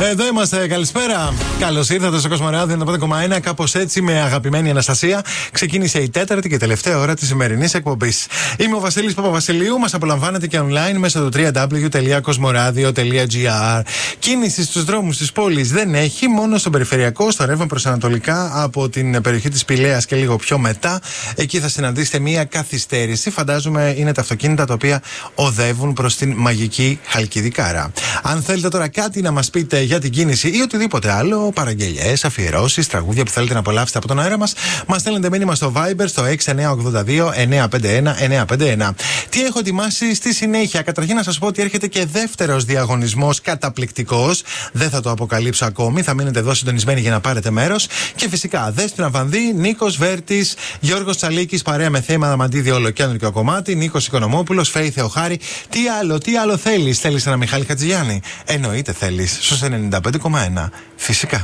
Εδώ είμαστε, καλησπέρα. Καλώς ήρθατε στο Κοσμοράδιο 95,1. Κάπως έτσι, με αγαπημένη Αναστασία, ξεκίνησε η τέταρτη και τελευταία ώρα της σημερινής εκπομπής. Είμαι ο Βασίλης Παπαβασιλείου. Μας απολαμβάνετε και online μέσα στο www.cosmoradio.gr. Κίνηση στους δρόμους της πόλης δεν έχει, μόνο στον περιφερειακό, στο ρεύμα προς ανατολικά από την περιοχή της Πηλαίας και λίγο πιο μετά. Εκεί θα συναντήσετε μία καθυστέρηση. Φαντάζομαι είναι τα αυτοκίνητα τα οποία οδεύουν προς την μαγική Χαλκιδικάρα. Αν θέλετε τώρα κάτι να μας πείτε για την κίνηση ή οτιδήποτε άλλο, παραγγελιές, αφιερώσεις, τραγούδια που θέλετε να απολαύσετε από τον αέρα μας, μας στέλνετε μήνυμα στο Viber στο 6982-951-951. Τι έχω ετοιμάσει στη συνέχεια? Καταρχήν να σας πω ότι έρχεται και δεύτερος διαγωνισμός καταπληκτικός. Δεν θα το αποκαλύψω ακόμη, θα μείνετε εδώ συντονισμένοι για να πάρετε μέρος. Και φυσικά Δέσποινα Βανδύ, Νίκος Βέρτης, Γιώργος Τσαλίκης, παρέα με Θέμα Δαμαντίδη Ολοκέντρο κομμάτι, Νίκος Οικονομόπουλος, Φέη Θεοχάρη. Τι άλλο θέλεις? Θέλεις ένα Μιχάλη Χατζηγιάννη? Εννοείται θέλεις. Στους 95,1. Φυσικά.